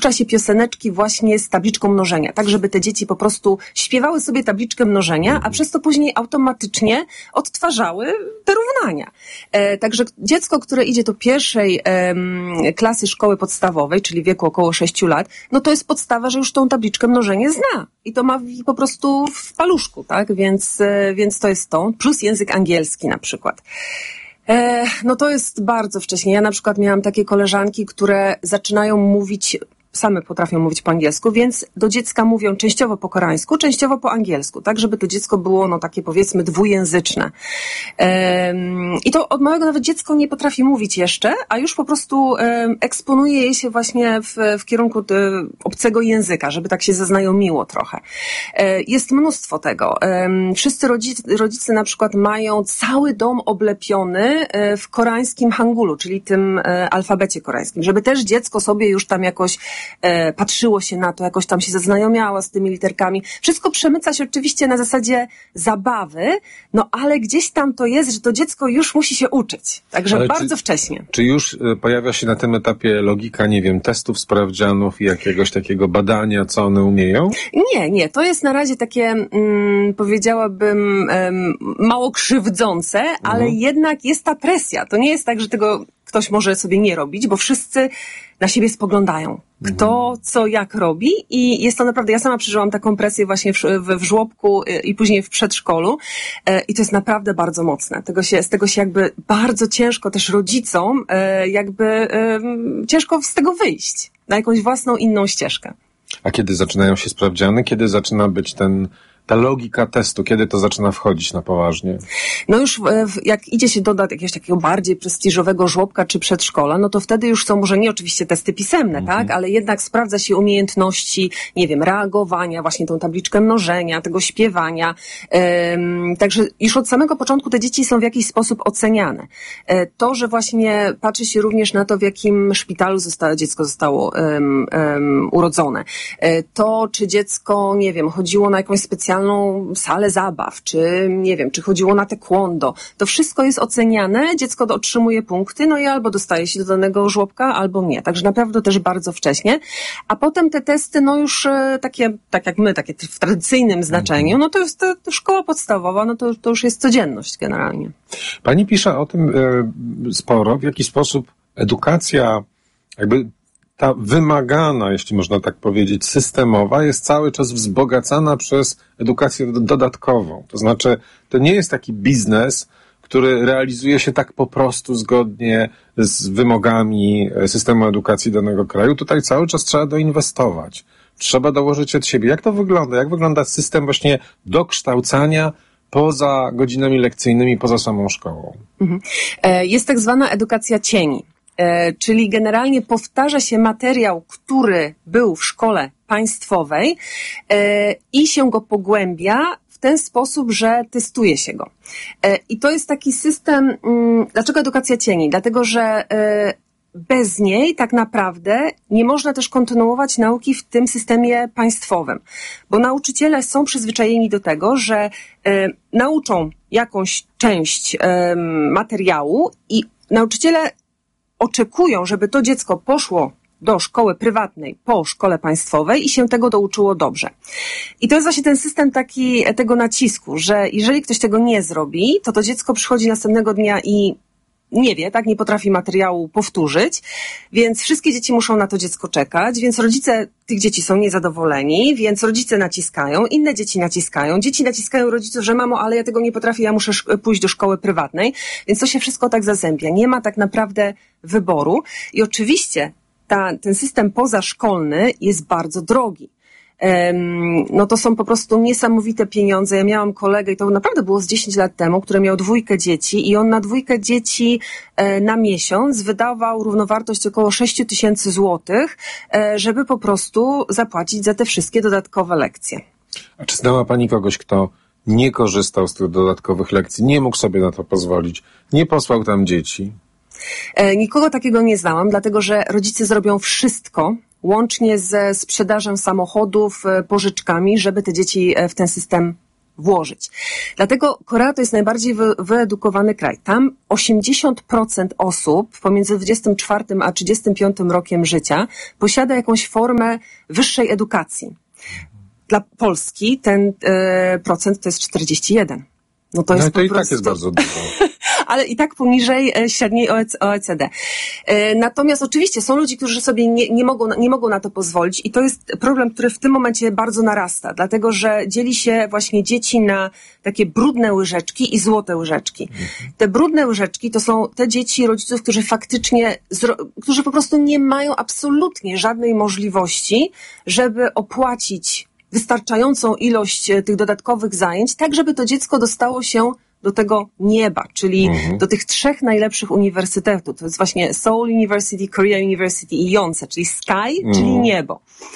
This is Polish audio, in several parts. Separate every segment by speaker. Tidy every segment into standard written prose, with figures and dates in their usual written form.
Speaker 1: się pioseneczki właśnie z tabliczką mnożenia, tak żeby te dzieci po prostu śpiewały sobie tabliczkę mnożenia, a przez to później automatycznie odtwarzały te równania. Także dziecko, które idzie do pierwszej klasy szkoły podstawowej, czyli wieku około 6 lat, no to jest podstawa, że już tą tabliczkę mnożenia zna. I to ma po prostu w paluszku, tak? Więc to jest to. Plus język angielski na przykład. No to jest bardzo wcześnie. Ja na przykład miałam takie koleżanki, które zaczynają mówić, same potrafią mówić po angielsku, więc do dziecka mówią częściowo po koreańsku, częściowo po angielsku, tak żeby to dziecko było no takie powiedzmy dwujęzyczne. I to od małego nawet dziecko nie potrafi mówić jeszcze, a już po prostu eksponuje je się właśnie w kierunku obcego języka, żeby tak się zaznajomiło trochę. Jest mnóstwo tego. Wszyscy rodzice na przykład mają cały dom oblepiony w koreańskim hangulu, czyli tym alfabecie koreańskim, żeby też dziecko sobie już tam jakoś patrzyło się na to, jakoś tam się zaznajomiało z tymi literkami. Wszystko przemyca się oczywiście na zasadzie zabawy, no ale gdzieś tam to jest, że to dziecko już musi się uczyć. Także ale bardzo wcześnie.
Speaker 2: Czy już pojawia się na tym etapie logika, nie wiem, testów, sprawdzianów i jakiegoś takiego badania, co one umieją?
Speaker 1: Nie. To jest na razie takie, powiedziałabym, mało krzywdzące, ale jednak jest ta presja. To nie jest tak, że tego ktoś może sobie nie robić, bo wszyscy na siebie spoglądają. Kto, co, jak robi i jest to naprawdę, ja sama przeżyłam taką presję właśnie w żłobku i później w przedszkolu i to jest naprawdę bardzo mocne. Z tego się jakby bardzo ciężko też rodzicom ciężko z tego wyjść na jakąś własną inną ścieżkę.
Speaker 2: A kiedy zaczynają się sprawdziany? Kiedy zaczyna być ta logika testu, kiedy to zaczyna wchodzić na poważnie?
Speaker 1: No już jak idzie się do jakiegoś takiego bardziej prestiżowego żłobka czy przedszkola, no to wtedy już są może nie oczywiście testy pisemne, tak, ale jednak sprawdza się umiejętności, nie wiem, reagowania, właśnie tą tabliczkę mnożenia, tego śpiewania. Także już od samego początku te dzieci są w jakiś sposób oceniane. To, że właśnie patrzy się również na to, w jakim szpitalu dziecko zostało urodzone. To, czy dziecko, nie wiem, chodziło na jakąś specjalną salę zabaw, czy nie wiem, czy chodziło na taekwondo. To wszystko jest oceniane, dziecko otrzymuje punkty, no i albo dostaje się do danego żłobka, albo nie. Także naprawdę też bardzo wcześnie. A potem te testy, no już takie, tak jak my, takie w tradycyjnym znaczeniu, no to jest to szkoła podstawowa, no to już jest codzienność generalnie.
Speaker 2: Pani pisze o tym sporo, w jaki sposób edukacja jakby ta wymagana, jeśli można tak powiedzieć, systemowa jest cały czas wzbogacana przez edukację dodatkową. To znaczy, to nie jest taki biznes, który realizuje się tak po prostu zgodnie z wymogami systemu edukacji danego kraju. Tutaj cały czas trzeba doinwestować. Trzeba dołożyć od siebie. Jak to wygląda? Jak wygląda system właśnie dokształcania poza godzinami lekcyjnymi, poza samą szkołą?
Speaker 1: Jest tak zwana edukacja cieni. Czyli generalnie powtarza się materiał, który był w szkole państwowej i się go pogłębia w ten sposób, że testuje się go. I to jest taki system, dlaczego edukacja cieni? Dlatego, że bez niej tak naprawdę nie można też kontynuować nauki w tym systemie państwowym, bo nauczyciele są przyzwyczajeni do tego, że nauczą jakąś część materiału i nauczyciele oczekują, żeby to dziecko poszło do szkoły prywatnej po szkole państwowej i się tego douczyło dobrze. I to jest właśnie ten system tego nacisku, że jeżeli ktoś tego nie zrobi, to dziecko przychodzi następnego dnia i nie wie, tak, nie potrafi materiału powtórzyć, więc wszystkie dzieci muszą na to dziecko czekać, więc rodzice tych dzieci są niezadowoleni, więc rodzice naciskają, inne dzieci naciskają rodziców, że mamo, ale ja tego nie potrafię, ja muszę pójść do szkoły prywatnej, więc to się wszystko tak zazębia. Nie ma tak naprawdę wyboru i oczywiście ten system pozaszkolny jest bardzo drogi. No to są po prostu niesamowite pieniądze. Ja miałam kolegę i to naprawdę było z 10 lat temu, który miał 2 dzieci i on na 2 dzieci na miesiąc wydawał równowartość około 6 000 złotych, żeby po prostu zapłacić za te wszystkie dodatkowe lekcje.
Speaker 2: A czy znała Pani kogoś, kto nie korzystał z tych dodatkowych lekcji, nie mógł sobie na to pozwolić, nie posłał tam dzieci?
Speaker 1: Nikogo takiego nie znałam, dlatego że rodzice zrobią wszystko, łącznie ze sprzedażą samochodów, pożyczkami, żeby te dzieci w ten system włożyć. Dlatego Korea to jest najbardziej wyedukowany kraj. Tam 80% osób pomiędzy 24 a 35 rokiem życia posiada jakąś formę wyższej edukacji. Dla Polski ten procent to jest 41. No to jest
Speaker 2: i tak jest bardzo dużo.
Speaker 1: Ale i tak poniżej średniej OECD. Natomiast oczywiście są ludzie, którzy sobie nie mogą na to pozwolić i to jest problem, który w tym momencie bardzo narasta, dlatego że dzieli się właśnie dzieci na takie brudne łyżeczki i złote łyżeczki. Te brudne łyżeczki to są te dzieci rodziców, którzy faktycznie, którzy po prostu nie mają absolutnie żadnej możliwości, żeby opłacić wystarczającą ilość tych dodatkowych zajęć, tak żeby to dziecko dostało się do tego nieba, czyli do tych 3 najlepszych uniwersytetów. To jest właśnie Seoul University, Korea University i Yonsei, czyli Sky, czyli niebo.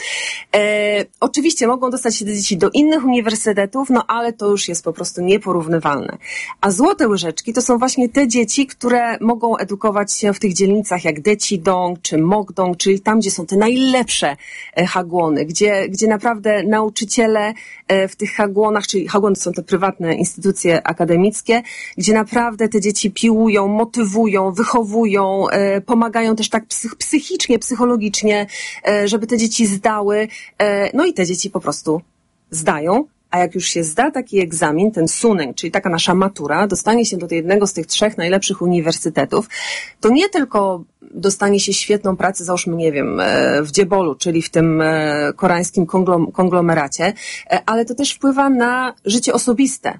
Speaker 1: Oczywiście mogą dostać się te dzieci do innych uniwersytetów, no ale to już jest po prostu nieporównywalne. A złote łyżeczki to są właśnie te dzieci, które mogą edukować się w tych dzielnicach jak Daechidong czy Mokdong, czyli tam, gdzie są te najlepsze hagwony, gdzie naprawdę nauczyciele w tych hagwonach, czyli hagwony to są te prywatne instytucje akademickie, gdzie naprawdę te dzieci piłują, motywują, wychowują, pomagają też tak psychicznie, psychologicznie, żeby te dzieci zdały. No i te dzieci po prostu zdają, a jak już się zda taki egzamin, ten Suneng, czyli taka nasza matura, dostanie się do jednego z tych 3 najlepszych uniwersytetów, to nie tylko dostanie się świetną pracę, załóżmy, nie wiem, w Dziebolu, czyli w tym koreańskim konglomeracie, ale to też wpływa na życie osobiste.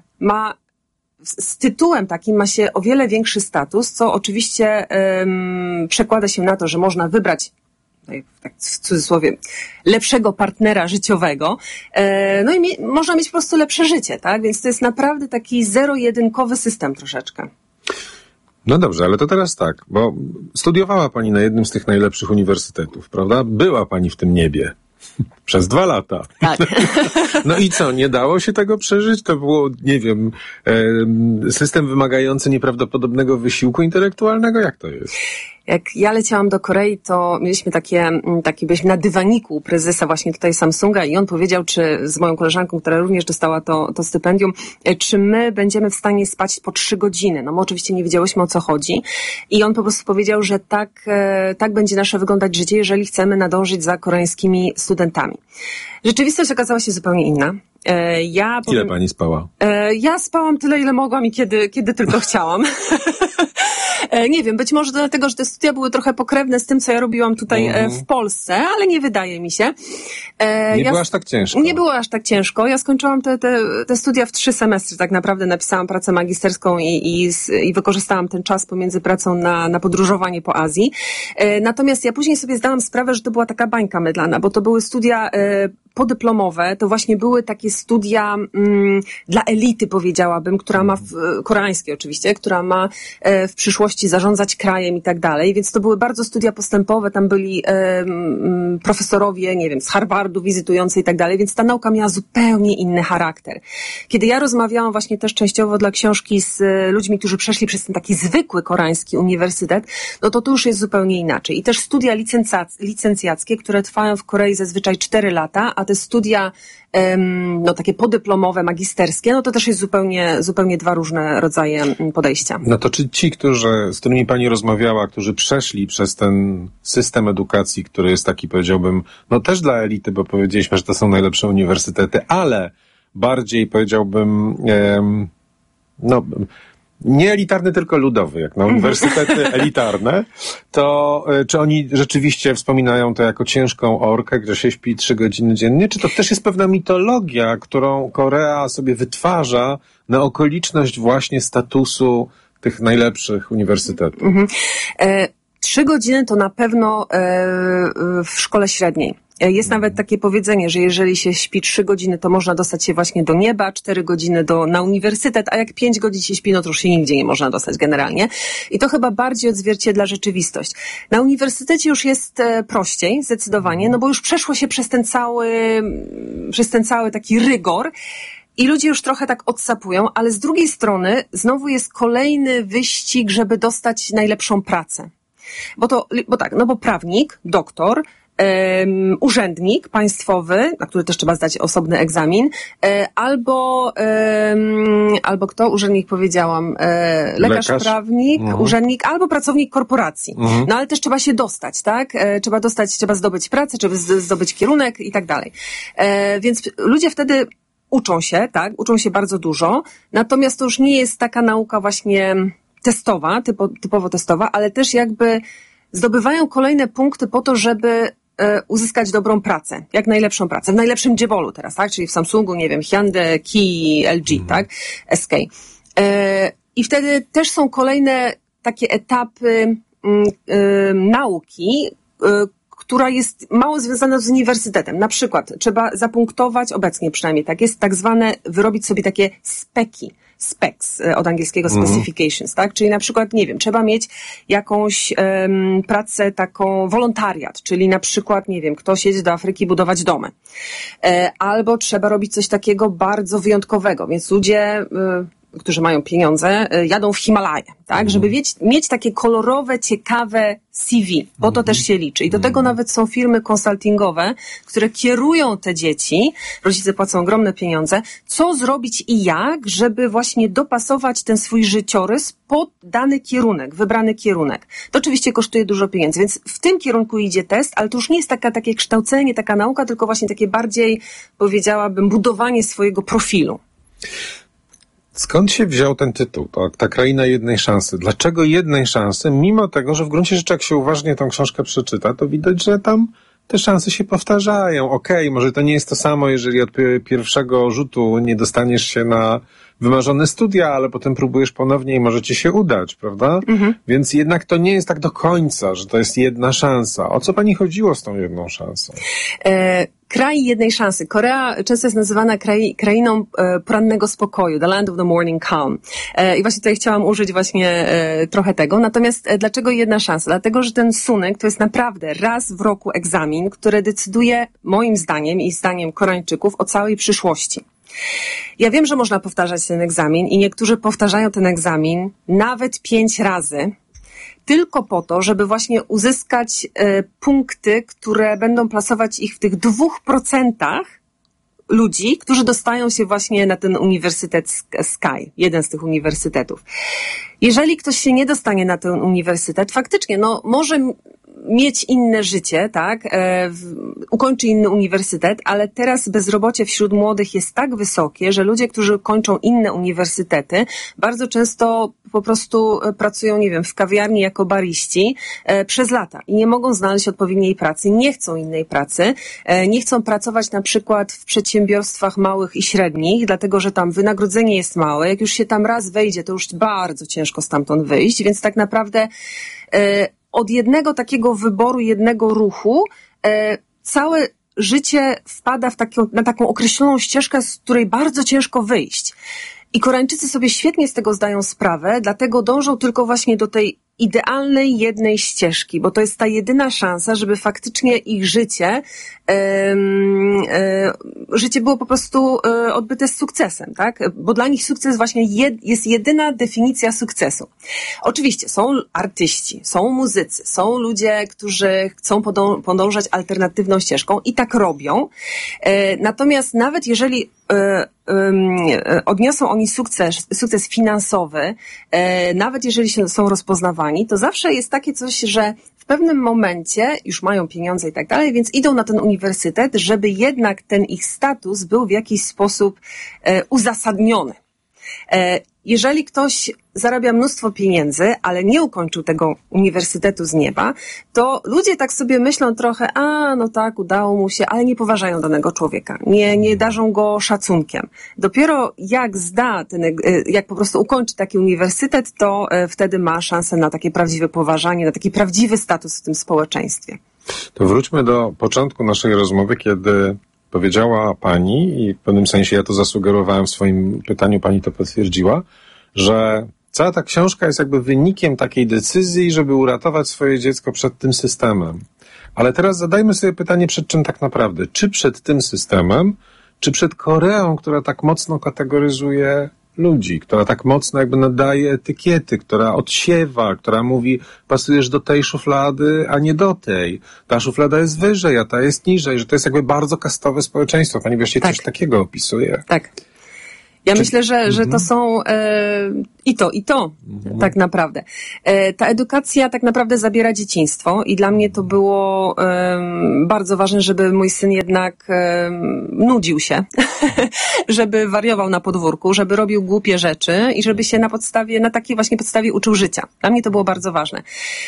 Speaker 1: Z tytułem takim ma się o wiele większy status, co oczywiście przekłada się na to, że można wybrać, tak w cudzysłowie, lepszego partnera życiowego, no i można mieć po prostu lepsze życie, tak? Więc to jest naprawdę taki zero-jedynkowy system troszeczkę.
Speaker 2: No dobrze, ale to teraz tak, bo studiowała pani na jednym z tych najlepszych uniwersytetów, prawda? Była pani w tym niebie. Przez 2 lata.
Speaker 1: Tak.
Speaker 2: No i co, nie dało się tego przeżyć? To było, nie wiem, system wymagający nieprawdopodobnego wysiłku intelektualnego? Jak to jest?
Speaker 1: Jak ja leciałam do Korei, to mieliśmy byliśmy na dywaniku u prezesa właśnie tutaj Samsunga i on powiedział, czy z moją koleżanką, która również dostała to stypendium, czy my będziemy w stanie spać po 3 godziny. No my oczywiście nie wiedziałyśmy, o co chodzi i on po prostu powiedział, że tak będzie nasze wyglądać życie, jeżeli chcemy nadążyć za koreańskimi studentami. Rzeczywistość okazała się zupełnie inna.
Speaker 2: Ile pani spała?
Speaker 1: Ja spałam tyle, ile mogłam i kiedy tylko chciałam. Nie wiem, być może dlatego, że te studia były trochę pokrewne z tym, co ja robiłam tutaj w Polsce, ale nie wydaje mi się.
Speaker 2: Nie było aż tak ciężko.
Speaker 1: Nie było aż tak ciężko. Ja skończyłam te studia w 3 semestry. Tak naprawdę napisałam pracę magisterską i wykorzystałam ten czas pomiędzy pracą na podróżowanie po Azji. Natomiast ja później sobie zdałam sprawę, że to była taka bańka mydlana, bo to były studia podyplomowe, to właśnie były takie studia dla elity, powiedziałabym, która ma, koreańskie oczywiście, która ma w przyszłości zarządzać krajem i tak dalej, więc to były bardzo studia postępowe, tam byli profesorowie, nie wiem, z Harvardu wizytujący i tak dalej, więc ta nauka miała zupełnie inny charakter. Kiedy ja rozmawiałam właśnie też częściowo dla książki z ludźmi, którzy przeszli przez ten taki zwykły koreański uniwersytet, no to tu już jest zupełnie inaczej. I też studia licencjackie, które trwają w Korei zazwyczaj 4 lata, a te studia no takie podyplomowe, magisterskie, no to też jest zupełnie 2 różne rodzaje podejścia.
Speaker 2: No to czy ci, z którymi pani rozmawiała, którzy przeszli przez ten system edukacji, który jest taki, powiedziałbym, no też dla elity, bo powiedzieliśmy, że to są najlepsze uniwersytety, ale bardziej, powiedziałbym, nie elitarny, tylko ludowy, jak na uniwersytety elitarne, to czy oni rzeczywiście wspominają to jako ciężką orkę, gdzie się śpi 3 godziny dziennie, czy to też jest pewna mitologia, którą Korea sobie wytwarza na okoliczność właśnie statusu tych najlepszych uniwersytetów?
Speaker 1: 3 godziny to na pewno w szkole średniej. Jest nawet takie powiedzenie, że jeżeli się śpi 3 godziny, to można dostać się właśnie do nieba, 4 godziny na uniwersytet, a jak 5 godzin się śpi, no to już się nigdzie nie można dostać generalnie. I to chyba bardziej odzwierciedla rzeczywistość. Na uniwersytecie już jest prościej, zdecydowanie, no bo już przeszło się przez ten cały taki rygor, i ludzie już trochę tak odsapują, ale z drugiej strony znowu jest kolejny wyścig, żeby dostać najlepszą pracę. Bo prawnik, doktor, urzędnik państwowy, na który też trzeba zdać osobny egzamin, albo kto? Urzędnik powiedziałam, lekarz, prawnik, urzędnik, albo pracownik korporacji. No ale też trzeba się dostać, tak? Trzeba zdobyć pracę, trzeba zdobyć kierunek i tak dalej. Więc ludzie wtedy uczą się, tak? Uczą się bardzo dużo, natomiast to już nie jest taka nauka właśnie testowa, typowo testowa, ale też jakby zdobywają kolejne punkty po to, żeby uzyskać dobrą pracę, jak najlepszą pracę, w najlepszym dziewolu teraz, tak? Czyli w Samsungu, nie wiem, Hyundai, Kia, LG, tak? SK. I wtedy też są kolejne takie etapy nauki, która jest mało związana z uniwersytetem. Na przykład trzeba zapunktować, obecnie przynajmniej tak jest, tak zwane, wyrobić sobie takie specs od angielskiego specifications, tak? Czyli na przykład, nie wiem, trzeba mieć jakąś pracę taką wolontariat, czyli na przykład, nie wiem, ktoś jedzie do Afryki budować domy. Albo trzeba robić coś takiego bardzo wyjątkowego, więc ludzie, którzy mają pieniądze, jadą w Himalaje, tak? Żeby mieć takie kolorowe, ciekawe CV, bo to też się liczy. I do tego nawet są firmy konsultingowe, które kierują te dzieci, rodzice płacą ogromne pieniądze, co zrobić i jak, żeby właśnie dopasować ten swój życiorys pod dany kierunek, wybrany kierunek. To oczywiście kosztuje dużo pieniędzy, więc w tym kierunku idzie test, ale to już nie jest takie kształcenie, taka nauka, tylko właśnie takie bardziej, powiedziałabym, budowanie swojego profilu.
Speaker 2: Skąd się wziął ten tytuł? Ta kraina jednej szansy. Dlaczego jednej szansy? Mimo tego, że w gruncie rzeczy, jak się uważnie tą książkę przeczyta, to widać, że tam te szanse się powtarzają. Okej, może to nie jest to samo, jeżeli od pierwszego rzutu nie dostaniesz się na wymarzone studia, ale potem próbujesz ponownie i może ci się udać, prawda? Więc jednak to nie jest tak do końca, że to jest jedna szansa. O co pani chodziło z tą jedną szansą?
Speaker 1: Kraj jednej szansy. Korea często jest nazywana krainą porannego spokoju, the land of the morning calm. I właśnie tutaj chciałam użyć właśnie trochę tego. Natomiast dlaczego jedna szansa? Dlatego, że ten sunek to jest naprawdę raz w roku egzamin, który decyduje moim zdaniem i zdaniem Koreańczyków o całej przyszłości. Ja wiem, że można powtarzać ten egzamin i niektórzy powtarzają ten egzamin nawet 5 razy, tylko po to, żeby właśnie uzyskać punkty, które będą plasować ich w tych 2% ludzi, którzy dostają się właśnie na ten uniwersytet Sky, jeden z tych uniwersytetów. Jeżeli ktoś się nie dostanie na ten uniwersytet, faktycznie, może mieć inne życie, tak, ukończy inny uniwersytet, ale teraz bezrobocie wśród młodych jest tak wysokie, że ludzie, którzy kończą inne uniwersytety, bardzo często po prostu pracują, nie wiem, w kawiarni jako bariści przez lata i nie mogą znaleźć odpowiedniej pracy, nie chcą innej pracy, nie chcą pracować na przykład w przedsiębiorstwach małych i średnich, dlatego że tam wynagrodzenie jest małe, jak już się tam raz wejdzie, to już bardzo ciężko stamtąd wyjść, więc tak naprawdę od jednego takiego wyboru, jednego ruchu, całe życie wpada na taką określoną ścieżkę, z której bardzo ciężko wyjść. I Koreańczycy sobie świetnie z tego zdają sprawę, dlatego dążą tylko właśnie do tej idealnej jednej ścieżki, bo to jest ta jedyna szansa, żeby faktycznie ich życie było po prostu odbyte z sukcesem, tak? Bo dla nich sukces właśnie jest jedyna definicja sukcesu. Oczywiście są artyści, są muzycy, są ludzie, którzy chcą podążać alternatywną ścieżką i tak robią. Natomiast nawet jeżeli odniosą oni sukces finansowy, nawet jeżeli są rozpoznawani, to zawsze jest takie coś, że w pewnym momencie już mają pieniądze i tak dalej, więc idą na ten uniwersytet, żeby jednak ten ich status był w jakiś sposób uzasadniony. Jeżeli ktoś zarabia mnóstwo pieniędzy, ale nie ukończył tego uniwersytetu z nieba, to ludzie tak sobie myślą trochę, no tak, udało mu się, ale nie poważają danego człowieka, nie darzą go szacunkiem. Dopiero jak po prostu ukończy taki uniwersytet, to wtedy ma szansę na takie prawdziwe poważanie, na taki prawdziwy status w tym społeczeństwie.
Speaker 2: To wróćmy do początku naszej rozmowy, kiedy powiedziała pani, i w pewnym sensie ja to zasugerowałem w swoim pytaniu, pani to potwierdziła, że cała ta książka jest jakby wynikiem takiej decyzji, żeby uratować swoje dziecko przed tym systemem. Ale teraz zadajmy sobie pytanie, przed czym tak naprawdę? Czy przed tym systemem, czy przed Koreą, która tak mocno kategoryzuje ludzi, która tak mocno jakby nadaje etykiety, która odsiewa, która mówi, pasujesz do tej szuflady, a nie do tej. Ta szuflada jest wyżej, a ta jest niżej, że to jest jakby bardzo kastowe społeczeństwo. Pani Wreszcie coś takiego opisuje.
Speaker 1: Tak. Ja myślę, że to są i to tak naprawdę. Ta edukacja tak naprawdę zabiera dzieciństwo i dla mnie to było bardzo ważne, żeby mój syn jednak nudził się, żeby wariował na podwórku, żeby robił głupie rzeczy i żeby się na takiej właśnie podstawie uczył życia. Dla mnie to było bardzo ważne.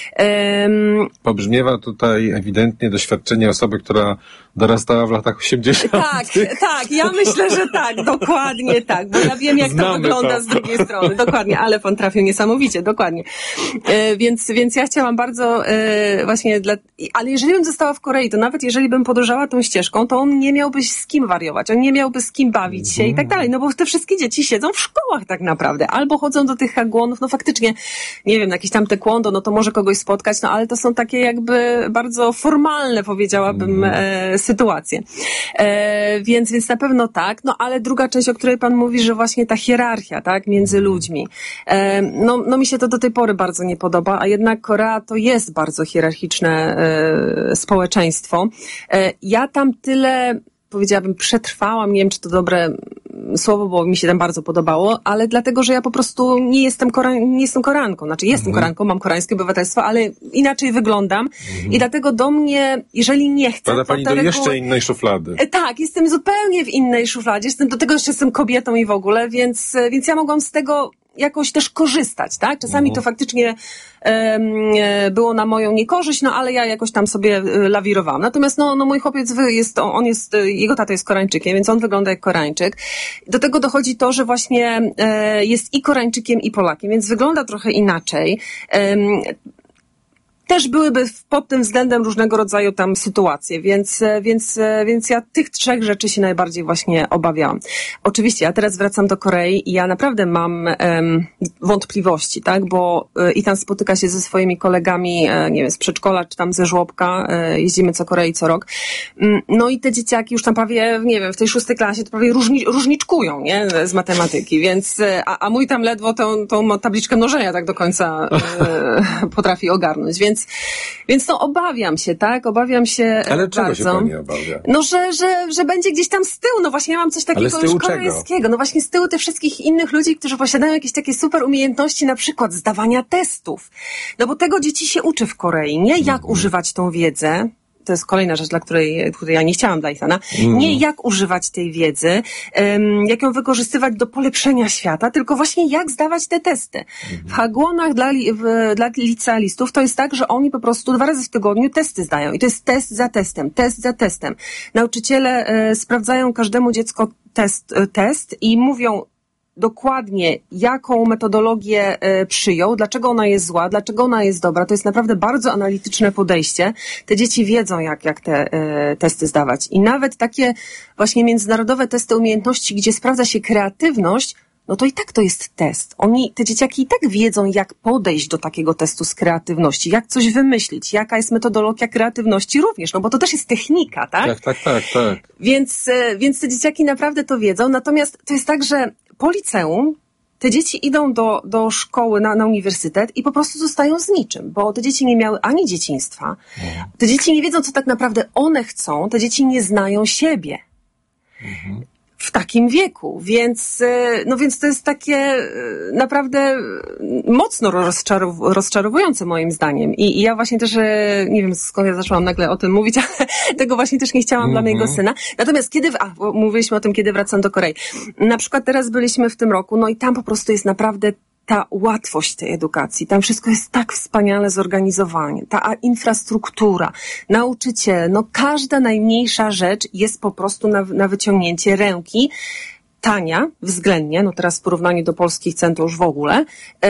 Speaker 2: Pobrzmiewa tutaj ewidentnie doświadczenie osoby, która dorastała w latach 80.
Speaker 1: Tak, ja myślę, że tak, dokładnie tak, bo ja wiem, jak to wygląda z drugiej strony, dokładnie, ale pan trafił niesamowicie, dokładnie. Więc ja chciałam bardzo właśnie, ale jeżeli bym została w Korei, to nawet jeżeli bym podążała tą ścieżką, to on nie miałby z kim wariować, on nie miałby z kim bawić się i tak dalej, no bo te wszystkie dzieci siedzą w szkołach tak naprawdę, albo chodzą do tych hagwonów, no faktycznie, nie wiem, jakieś tam taekwondo, no to może kogoś spotkać, no ale to są takie jakby bardzo formalne, powiedziałabym, sytuacje. Więc na pewno tak, no ale druga część, o której pan mówi, że właśnie ta hierarchia, tak, między ludźmi. No mi się to do tej pory bardzo nie podoba, a jednak Korea to jest bardzo hierarchiczne społeczeństwo. Ja tam tyle, powiedziałabym, przetrwałam, nie wiem, czy to dobre słowo, bo mi się tam bardzo podobało, ale dlatego, że ja po prostu nie jestem Koreanką. Znaczy jestem Koreanką, mam koreańskie obywatelstwo, ale inaczej wyglądam i dlatego do mnie, jeżeli nie chcę...
Speaker 2: Pada pani do jeszcze innej szuflady.
Speaker 1: Tak, jestem zupełnie w innej szufladzie, do tego jeszcze jestem kobietą i w ogóle, więc ja mogłam z tego jakoś też korzystać, tak? Czasami to faktycznie było na moją niekorzyść, no ale ja jakoś tam sobie lawirowałam. Natomiast no mój chłopiec jego tata jest Koreańczykiem, więc on wygląda jak Koreańczyk. Do tego dochodzi to, że właśnie jest i Koreańczykiem, i Polakiem, więc wygląda trochę inaczej. Też byłyby pod tym względem różnego rodzaju tam sytuacje, więc ja tych trzech rzeczy się najbardziej właśnie obawiałam. Oczywiście, ja teraz wracam do Korei i ja naprawdę mam wątpliwości, tak, bo i tam spotyka się ze swoimi kolegami, nie wiem, z przedszkola czy tam ze żłobka, jeździmy co Korei co rok. No i te dzieciaki już tam prawie, nie wiem, w tej 6. klasie to prawie różniczkują, nie, z matematyki, więc, a mój tam ledwo tą tabliczkę mnożenia tak do końca potrafi ogarnąć, więc no obawiam się, tak? Obawiam się
Speaker 2: ale czego
Speaker 1: bardzo.
Speaker 2: się pani obawia?
Speaker 1: No, że będzie gdzieś tam z tyłu. No właśnie ja mam coś takiego już koreańskiego. No właśnie z tyłu tych wszystkich innych ludzi, którzy posiadają jakieś takie super umiejętności, na przykład zdawania testów. No bo tego dzieci się uczy w Korei, nie? Jak używać tą wiedzę. To jest kolejna rzecz, której ja nie chciałam dla Ithana. Nie jak używać tej wiedzy, jak ją wykorzystywać do polepszenia świata, tylko właśnie jak zdawać te testy. W hagwonach dla licealistów to jest tak, że oni po prostu 2 razy w tygodniu testy zdają. I to jest test za testem, test za testem. Nauczyciele sprawdzają każdemu dziecku test i mówią dokładnie, jaką metodologię przyjął, dlaczego ona jest zła, dlaczego ona jest dobra. To jest naprawdę bardzo analityczne podejście. Te dzieci wiedzą, jak te testy zdawać. I nawet takie właśnie międzynarodowe testy umiejętności, gdzie sprawdza się kreatywność, no to i tak to jest test. Te dzieciaki i tak wiedzą, jak podejść do takiego testu z kreatywności, jak coś wymyślić, jaka jest metodologia kreatywności również, no bo to też jest technika, tak?
Speaker 2: Tak.
Speaker 1: Więc te dzieciaki naprawdę to wiedzą. Natomiast to jest tak, że po liceum te dzieci idą do szkoły, na uniwersytet i po prostu zostają z niczym, bo te dzieci nie miały ani dzieciństwa, te dzieci nie wiedzą, co tak naprawdę one chcą, te dzieci nie znają siebie. W takim wieku, więc to jest takie naprawdę mocno rozczarowujące moim zdaniem. I ja właśnie też, nie wiem skąd ja zaczęłam nagle o tym mówić, ale tego właśnie też nie chciałam dla mojego syna. Natomiast bo mówiliśmy o tym, kiedy wracam do Korei. Na przykład teraz byliśmy w tym roku, no i tam po prostu jest naprawdę ta łatwość tej edukacji, tam wszystko jest tak wspaniale zorganizowane, ta infrastruktura, nauczyciele, no każda najmniejsza rzecz jest po prostu na wyciągnięcie ręki, tania względnie, no teraz w porównaniu do polskich cen to już w ogóle,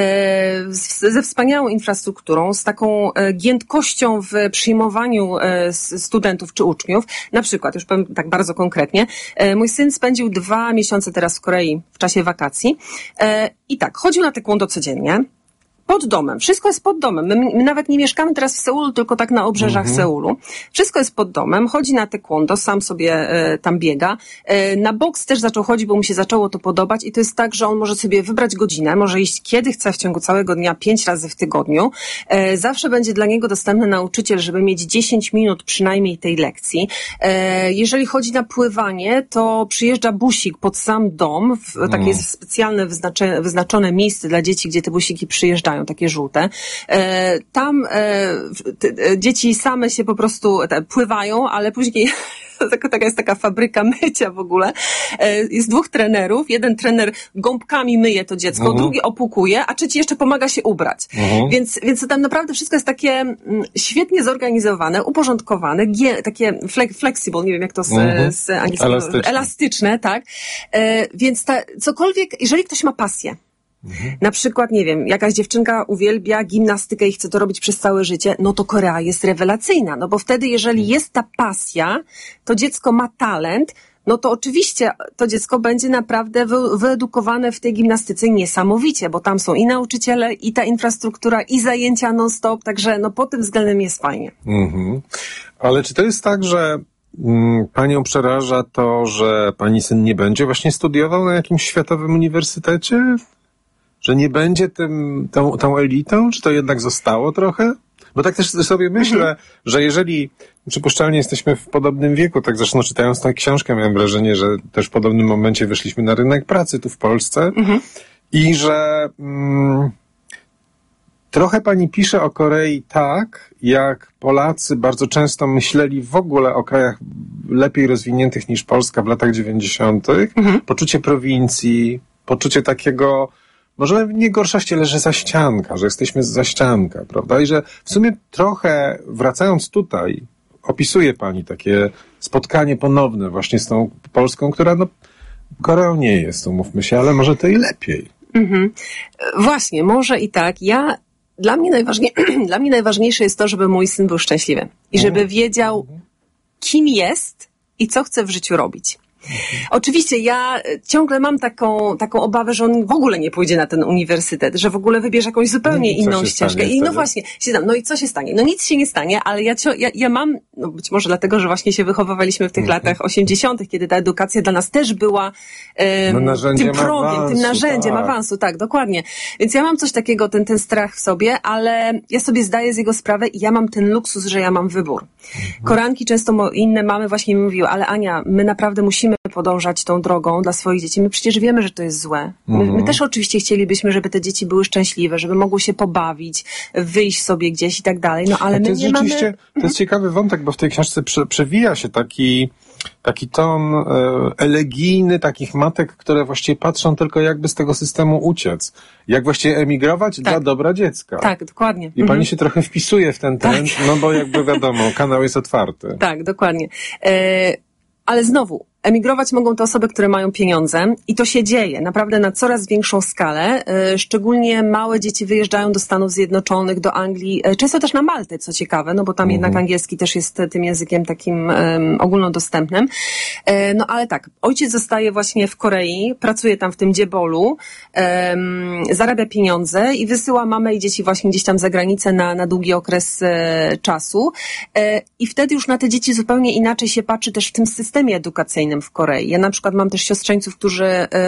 Speaker 1: ze wspaniałą infrastrukturą, z taką giętkością w przyjmowaniu studentów czy uczniów. Na przykład, już powiem tak bardzo konkretnie, mój syn spędził 2 miesiące teraz w Korei w czasie wakacji i tak, chodził na taekwondo codziennie, Pod domem. Wszystko jest pod domem. My nawet nie mieszkamy teraz w Seulu, tylko tak na obrzeżach Seulu. Wszystko jest pod domem. Chodzi na taekwondo, sam sobie tam biega. Na boks też zaczął chodzić, bo mu się zaczęło to podobać i to jest tak, że on może sobie wybrać godzinę, może iść kiedy chce w ciągu całego dnia, 5 razy w tygodniu. Zawsze będzie dla niego dostępny nauczyciel, żeby mieć 10 minut przynajmniej tej lekcji. Jeżeli chodzi na pływanie, to przyjeżdża busik pod sam dom, takie jest specjalne wyznaczone miejsce dla dzieci, gdzie te busiki przyjeżdżają, takie żółte. Tam dzieci same się po prostu pływają, ale później taka jest taka fabryka mycia w ogóle. Jest 2 trenerów. Jeden trener gąbkami myje to dziecko, drugi opłukuje, a trzeci jeszcze pomaga się ubrać. Więc to tam naprawdę wszystko jest takie świetnie zorganizowane, uporządkowane, takie flexible, nie wiem jak to z angielskiego. Elastyczne, tak. Więc cokolwiek, jeżeli ktoś ma pasję, na przykład, nie wiem, jakaś dziewczynka uwielbia gimnastykę i chce to robić przez całe życie, no to Korea jest rewelacyjna, no bo wtedy, jeżeli jest ta pasja, to dziecko ma talent, no to oczywiście to dziecko będzie naprawdę wyedukowane w tej gimnastyce niesamowicie, bo tam są i nauczyciele, i ta infrastruktura, i zajęcia non-stop, także no pod tym względem jest fajnie.
Speaker 2: Ale czy to jest tak, że panią przeraża to, że pani syn nie będzie właśnie studiował na jakimś światowym uniwersytecie? Że nie będzie tą elitą? Czy to jednak zostało trochę? Bo tak też sobie myślę, że jeżeli przypuszczalnie jesteśmy w podobnym wieku, tak zresztą czytając tę książkę miałem wrażenie, że też w podobnym momencie weszliśmy na rynek pracy tu w Polsce i że trochę pani pisze o Korei tak, jak Polacy bardzo często myśleli w ogóle o krajach lepiej rozwiniętych niż Polska w latach 90. Poczucie prowincji, poczucie takiego może nie gorszości, ale że zaścianka, że jesteśmy z zaścianka, prawda? I że w sumie trochę, wracając tutaj, opisuje pani takie spotkanie ponowne właśnie z tą Polską, która no Koreą nie jest, umówmy się, ale może to i lepiej.
Speaker 1: Właśnie, może i tak. Dla mnie najważniejsze jest to, żeby mój syn był szczęśliwy i żeby wiedział, kim jest i co chce w życiu robić. Oczywiście ja ciągle mam taką obawę, że on w ogóle nie pójdzie na ten uniwersytet, że w ogóle wybierze jakąś zupełnie inną ścieżkę. I no właśnie, no i co się stanie? No nic się nie stanie, ale ja mam, no być może dlatego, że właśnie się wychowywaliśmy w tych latach 80., kiedy ta edukacja dla nas też była tym progiem, tym narzędziem awansu, tak, dokładnie. Więc ja mam coś takiego, ten strach w sobie, ale ja sobie zdaję z jego sprawę i ja mam ten luksus, że ja mam wybór. Koreanki często inne mamy właśnie mi mówiły, ale Ania, my naprawdę musimy podążać tą drogą dla swoich dzieci. My przecież wiemy, że to jest złe. My też oczywiście chcielibyśmy, żeby te dzieci były szczęśliwe, żeby mogły się pobawić, wyjść sobie gdzieś i tak dalej, no ale my nie mamy...
Speaker 2: To jest ciekawy wątek, bo w tej książce przewija się taki ton elegijny takich matek, które właściwie patrzą tylko jakby z tego systemu uciec. Jak właściwie emigrować dla dobra dziecka.
Speaker 1: Tak, dokładnie.
Speaker 2: I pani się trochę wpisuje w ten trend, no bo jakby wiadomo, kanał jest otwarty.
Speaker 1: Tak, dokładnie. Ale znowu, emigrować mogą te osoby, które mają pieniądze i to się dzieje naprawdę na coraz większą skalę. Szczególnie małe dzieci wyjeżdżają do Stanów Zjednoczonych, do Anglii, często też na Maltę, co ciekawe, no bo tam jednak angielski też jest tym językiem takim ogólnodostępnym. No ale tak, ojciec zostaje właśnie w Korei, pracuje tam w tym Dziebolu, zarabia pieniądze i wysyła mamę i dzieci właśnie gdzieś tam za granicę na długi okres czasu. I wtedy już na te dzieci zupełnie inaczej się patrzy też w tym systemie edukacyjnym w Korei. Ja na przykład mam też siostrzeńców, którzy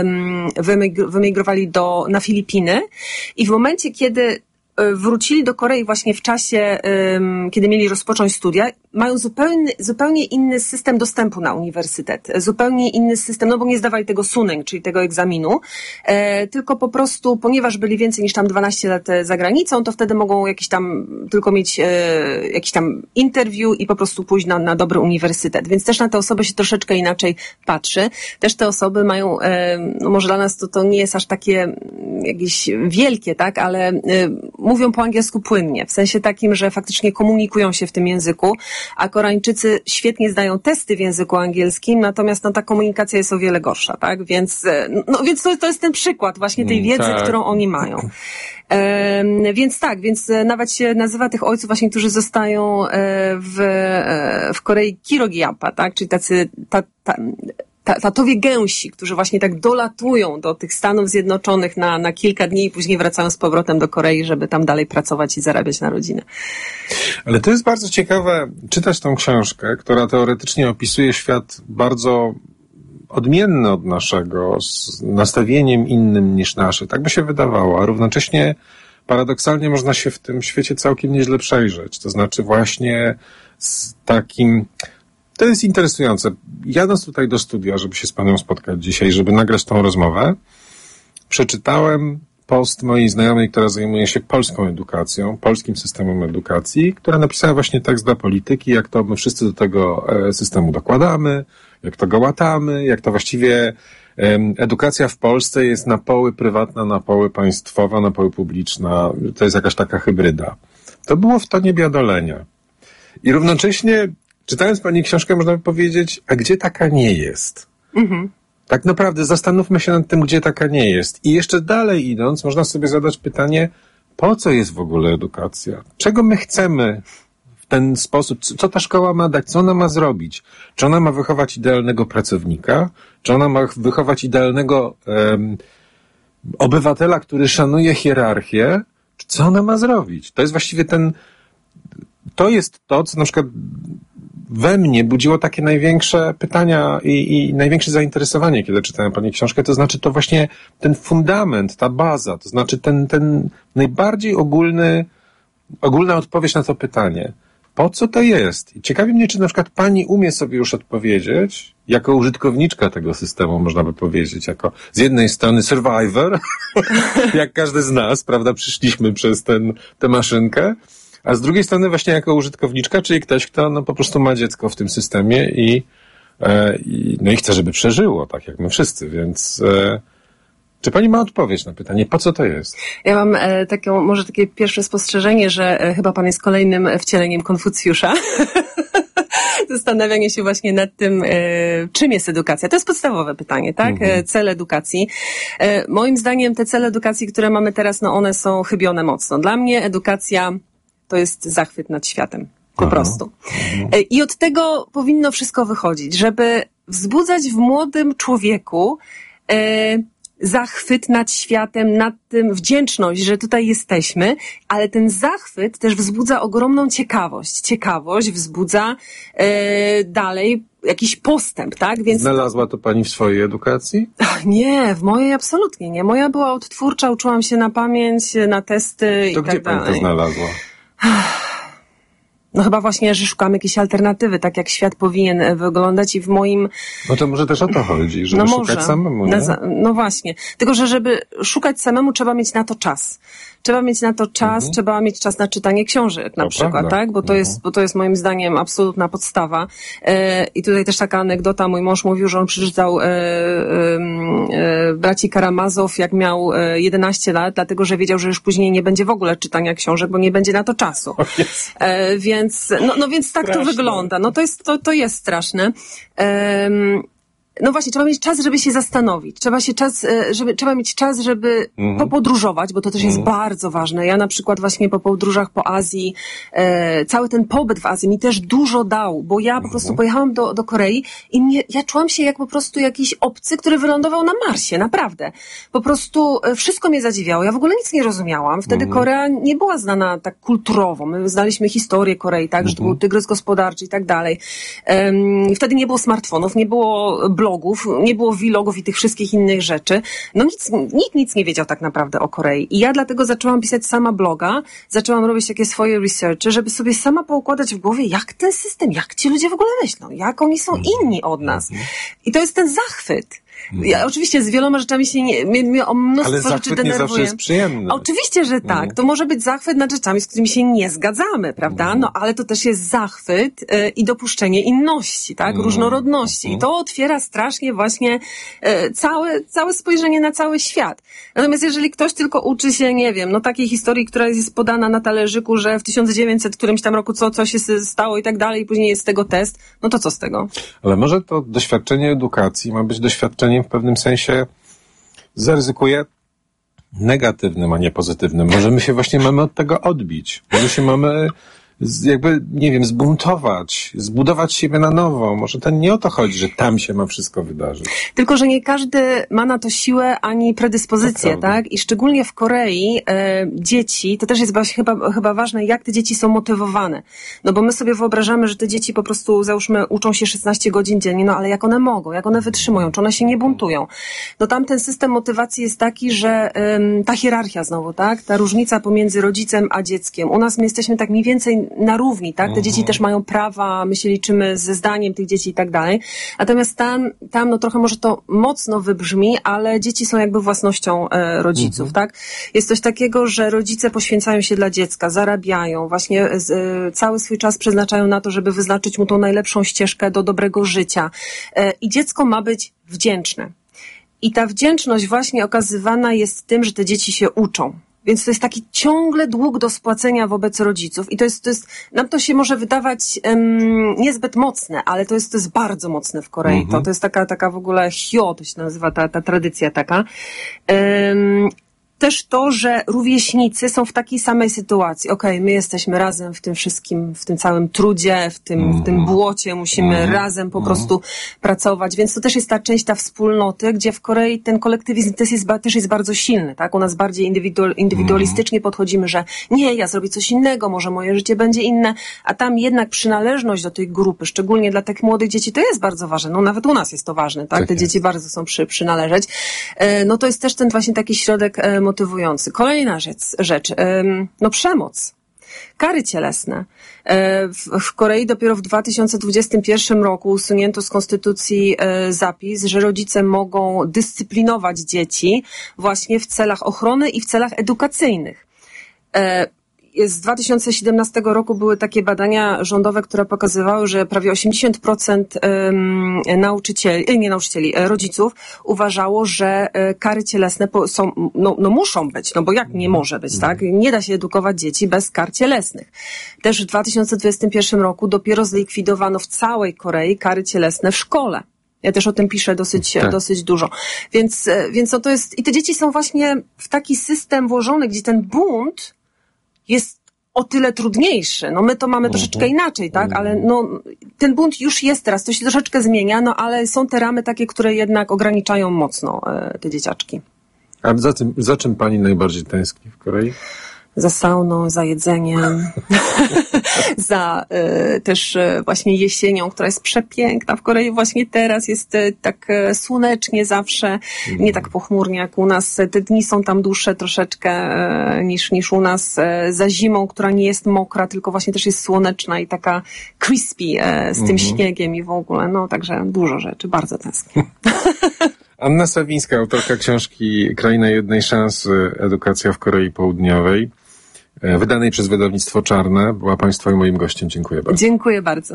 Speaker 1: wymigrowali na Filipiny i w momencie, kiedy wrócili do Korei właśnie w czasie, kiedy mieli rozpocząć studia, mają zupełnie inny system dostępu na uniwersytet. Zupełnie inny system, no bo nie zdawali tego suning, czyli tego egzaminu, tylko po prostu, ponieważ byli więcej niż tam 12 lat za granicą, to wtedy mogą tylko mieć jakiś tam interview i po prostu pójść na dobry uniwersytet. Więc też na te osoby się troszeczkę inaczej patrzy. Też te osoby mają, no może dla nas to nie jest aż takie jakieś wielkie, tak, ale mówią po angielsku płynnie, w sensie takim, że faktycznie komunikują się w tym języku, a Koreańczycy świetnie zdają testy w języku angielskim, natomiast ta komunikacja jest o wiele gorsza, tak? Więc to jest ten przykład właśnie tej wiedzy, którą oni mają. Więc nawet się nazywa tych ojców właśnie, którzy zostają w Korei kirogiapa, tak? Czyli tacy tatowie gęsi, którzy właśnie tak dolatują do tych Stanów Zjednoczonych na kilka dni i później wracają z powrotem do Korei, żeby tam dalej pracować i zarabiać na rodzinę.
Speaker 2: Ale to jest bardzo ciekawe czytać tą książkę, która teoretycznie opisuje świat bardzo odmienny od naszego, z nastawieniem innym niż nasze. Tak by się wydawało, a równocześnie paradoksalnie można się w tym świecie całkiem nieźle przejrzeć. To znaczy właśnie z takim... To jest interesujące. Jadąc tutaj do studia, żeby się z panem spotkać dzisiaj, żeby nagrać tą rozmowę, przeczytałem post mojej znajomej, która zajmuje się polską edukacją, polskim systemem edukacji, która napisała właśnie tekst dla polityki, jak to my wszyscy do tego systemu dokładamy, jak to go łatamy, jak to właściwie edukacja w Polsce jest na poły prywatna, na poły państwowa, na poły publiczna. To jest jakaś taka hybryda. To było w tonie biadolenia. I równocześnie, czytając pani książkę, można by powiedzieć, a gdzie taka nie jest? Mhm. Tak naprawdę zastanówmy się nad tym, gdzie taka nie jest. I jeszcze dalej idąc, można sobie zadać pytanie, po co jest w ogóle edukacja? Czego my chcemy w ten sposób? Co ta szkoła ma dać? Co ona ma zrobić? Czy ona ma wychować idealnego pracownika? Czy ona ma wychować idealnego obywatela, który szanuje hierarchię? Co ona ma zrobić? To jest właściwie to jest to, co na przykład we mnie budziło takie największe pytania i największe zainteresowanie, kiedy czytałem pani książkę, to znaczy to właśnie ten fundament, ta baza, to znaczy ten najbardziej ogólna odpowiedź na to pytanie. Po co to jest? I ciekawi mnie, czy na przykład pani umie sobie już odpowiedzieć, jako użytkowniczka tego systemu, można by powiedzieć, jako z jednej strony survivor, jak każdy z nas, prawda, przyszliśmy przez tę maszynkę, a z drugiej strony właśnie jako użytkowniczka, czyli ktoś, kto po prostu ma dziecko w tym systemie i chce, żeby przeżyło, tak jak my wszyscy, więc czy pani ma odpowiedź na pytanie, po co to jest?
Speaker 1: Ja mam może takie pierwsze spostrzeżenie, że chyba pan jest kolejnym wcieleniem Konfucjusza. Zastanawianie się właśnie nad tym, czym jest edukacja. To jest podstawowe pytanie, tak? Cel edukacji. Moim zdaniem te cele edukacji, które mamy teraz, one są chybione mocno. Dla mnie edukacja to jest zachwyt nad światem. Po prostu. I od tego powinno wszystko wychodzić, żeby wzbudzać w młodym człowieku zachwyt nad światem, nad tym wdzięczność, że tutaj jesteśmy, ale ten zachwyt też wzbudza ogromną ciekawość. Ciekawość wzbudza dalej jakiś postęp, tak? Więc...
Speaker 2: Znalazła to pani w swojej edukacji?
Speaker 1: Nie, w mojej absolutnie nie. Moja była odtwórcza, uczyłam się na pamięć, na testy i tak dalej.
Speaker 2: To gdzie pani to znalazła?
Speaker 1: No chyba właśnie, że szukam jakiejś alternatywy, tak jak świat powinien wyglądać i w moim...
Speaker 2: No to może też o to chodzi, żeby szukać samemu, nie?
Speaker 1: No właśnie. Tylko, że żeby szukać samemu, trzeba mieć na to czas. Trzeba mieć na to czas, trzeba mieć czas na czytanie książek na przykład, prawda. Tak? Bo to jest moim zdaniem absolutna podstawa. I tutaj też taka anegdota. Mój mąż mówił, że on przeczytał braci Karamazow, jak miał 11 lat, dlatego, że wiedział, że już później nie będzie w ogóle czytania książek, bo nie będzie na to czasu. Więc tak straszne. To wygląda. No to jest straszne. No właśnie, trzeba mieć czas, żeby się zastanowić. Trzeba mieć czas, żeby popodróżować, bo to też jest bardzo ważne. Ja na przykład właśnie po podróżach po Azji, cały ten pobyt w Azji mi też dużo dał, bo ja po prostu pojechałam do Korei i ja czułam się jak po prostu jakiś obcy, który wylądował na Marsie, naprawdę. Po prostu wszystko mnie zadziwiało. Ja w ogóle nic nie rozumiałam. Wtedy Korea nie była znana tak kulturowo. My znaliśmy historię Korei, tak, że to był tygrys gospodarczy i tak dalej. Wtedy nie było smartfonów, nie było blogów, nie było vlogów i tych wszystkich innych rzeczy. No nikt nic nie wiedział tak naprawdę o Korei. I ja dlatego zaczęłam pisać sama bloga, zaczęłam robić takie swoje researchy, żeby sobie sama poukładać w głowie, jak ten system, jak ci ludzie w ogóle myślą, jak oni są inni od nas. I to jest ten zachwyt. Ja oczywiście z wieloma rzeczami się o mnóstwo rzeczy denerwuję.
Speaker 2: Nie zawsze jest przyjemny.
Speaker 1: Oczywiście, że tak. To może być zachwyt nad rzeczami, z którymi się nie zgadzamy, prawda? No ale to też jest zachwyt i dopuszczenie inności, tak? Różnorodności. I to otwiera strasznie właśnie całe spojrzenie na cały świat. Natomiast jeżeli ktoś tylko uczy się, nie wiem, takiej historii, która jest podana na talerzyku, że w 1900 którymś tam roku coś się stało i tak dalej, i później jest z tego test, no to co z tego?
Speaker 2: Ale może to doświadczenie edukacji ma być doświadczeniem w pewnym sensie, zaryzykuję, negatywnym, a nie pozytywnym. Może my się właśnie mamy od tego odbić. Może się mamy zbuntować, zbudować siebie na nowo. Może to nie o to chodzi, że tam się ma wszystko wydarzyć.
Speaker 1: Tylko, że nie każdy ma na to siłę ani predyspozycję, tak? I szczególnie w Korei dzieci, to też jest chyba ważne, jak te dzieci są motywowane. No bo my sobie wyobrażamy, że te dzieci po prostu, załóżmy, uczą się 16 godzin dziennie, no ale jak one mogą, jak one wytrzymują, czy one się nie buntują? No tam ten system motywacji jest taki, że ta hierarchia znowu, tak? Ta różnica pomiędzy rodzicem a dzieckiem. U nas my jesteśmy tak mniej więcej na równi, tak? Te dzieci też mają prawa, my się liczymy ze zdaniem tych dzieci i tak dalej. Natomiast tam no trochę może to mocno wybrzmi, ale dzieci są jakby własnością rodziców, tak? Jest coś takiego, że rodzice poświęcają się dla dziecka, zarabiają, właśnie cały swój czas przeznaczają na to, żeby wyznaczyć mu tą najlepszą ścieżkę do dobrego życia. I dziecko ma być wdzięczne. I ta wdzięczność właśnie okazywana jest tym, że te dzieci się uczą. Więc to jest taki ciągle dług do spłacenia wobec rodziców. I to jest nam to się może wydawać niezbyt mocne, ale to jest bardzo mocne w Korei. To jest taka w ogóle hyo, to się nazywa ta tradycja taka. Też to, że rówieśnicy są w takiej samej sytuacji. Okej, my jesteśmy razem w tym wszystkim, w tym całym trudzie, w tym błocie, musimy razem po prostu pracować, więc to też jest ta część ta wspólnoty, gdzie w Korei ten kolektywizm też jest bardzo silny, tak? U nas bardziej indywidualistycznie podchodzimy, że nie, ja zrobię coś innego, może moje życie będzie inne, a tam jednak przynależność do tej grupy, szczególnie dla tych młodych dzieci, to jest bardzo ważne. No nawet u nas jest to ważne, tak? Te dzieci bardzo chcą przynależeć. No to jest też ten właśnie taki środek motywujący. Kolejna rzecz, no przemoc. Kary cielesne. W Korei dopiero w 2021 roku usunięto z konstytucji zapis, że rodzice mogą dyscyplinować dzieci właśnie w celach ochrony i w celach edukacyjnych. Z 2017 roku były takie badania rządowe, które pokazywały, że prawie 80% rodziców uważało, że kary cielesne muszą być, no bo jak nie może być, tak? Nie da się edukować dzieci bez kar cielesnych. Też w 2021 roku dopiero zlikwidowano w całej Korei kary cielesne w szkole. Ja też o tym piszę dosyć dużo. Więc no to jest, i te dzieci są właśnie w taki system włożony, gdzie ten bunt jest o tyle trudniejszy. No my to mamy troszeczkę inaczej, tak? Ale no ten bunt już jest teraz, to się troszeczkę zmienia, no ale są te ramy takie, które jednak ograniczają mocno te dzieciaczki.
Speaker 2: A za czym pani najbardziej tęskni w Korei?
Speaker 1: Za sauną, za jedzeniem, za też właśnie jesienią, która jest przepiękna. W Korei właśnie teraz jest tak słonecznie zawsze, nie tak pochmurnie jak u nas. Te dni są tam dłuższe troszeczkę niż u nas. Za zimą, która nie jest mokra, tylko właśnie też jest słoneczna i taka crispy z tym śniegiem i w ogóle. No także dużo rzeczy, bardzo tęsknię.
Speaker 2: Anna Sawińska, autorka książki Kraina jednej szansy, edukacja w Korei Południowej, wydanej przez wydawnictwo Czarne, była Państwa i moim gościem. Dziękuję bardzo.
Speaker 1: Dziękuję bardzo.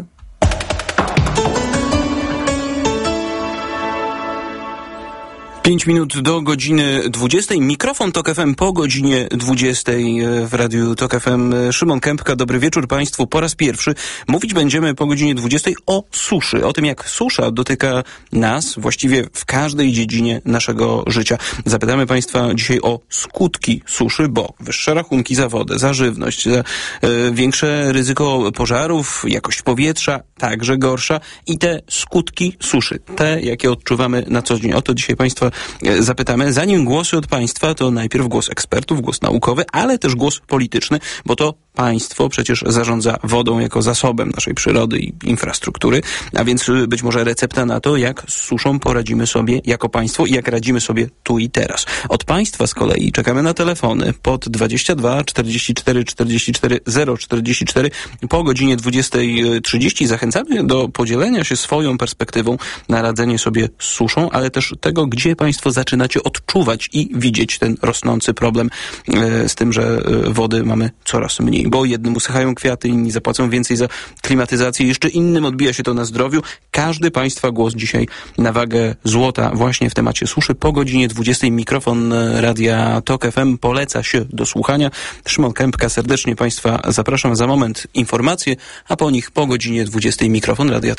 Speaker 3: 5 minut do godziny 20. Mikrofon TOK FM po godzinie 20 w Radiu TOK FM. Szymon Kępka, dobry wieczór Państwu. Po raz pierwszy mówić będziemy po godzinie 20 o suszy. O tym, jak susza dotyka nas właściwie w każdej dziedzinie naszego życia. Zapytamy Państwa dzisiaj o skutki suszy, bo wyższe rachunki za wodę, za żywność, za większe ryzyko pożarów, jakość powietrza także gorsza i te skutki suszy, te jakie odczuwamy na co dzień. O to dzisiaj Państwa zapytamy. Zanim głosy od Państwa, to najpierw głos ekspertów, głos naukowy, ale też głos polityczny, bo to państwo przecież zarządza wodą jako zasobem naszej przyrody i infrastruktury, a więc być może recepta na to, jak z suszą poradzimy sobie jako państwo i jak radzimy sobie tu i teraz. Od Państwa z kolei czekamy na telefony pod 22 44 44 044 po godzinie 20:30. Zachęcamy do podzielenia się swoją perspektywą na radzenie sobie z suszą, ale też tego, gdzie Państwo zaczynacie odczuwać i widzieć ten rosnący problem z tym, że wody mamy coraz mniej. Bo jednym usychają kwiaty, inni zapłacą więcej za klimatyzację, jeszcze innym odbija się to na zdrowiu. Każdy Państwa głos dzisiaj na wagę złota właśnie w temacie suszy. Po godzinie 20 mikrofon Radia TOK FM poleca się do słuchania. Szymon Kępka, serdecznie Państwa zapraszam. Za moment informacje, a po nich po godzinie 20 mikrofon Radia